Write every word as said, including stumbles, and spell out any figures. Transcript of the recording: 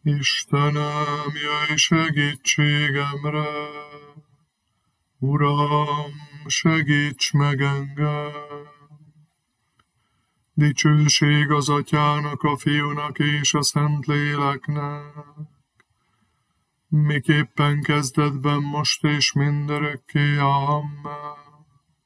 Istenem, jöjj segítségemre, Uram, segíts meg engem! Dicsőség az Atyának, a Fiúnak és a Szentléleknek, miképpen kezdetben, most és mindörökké. Amen.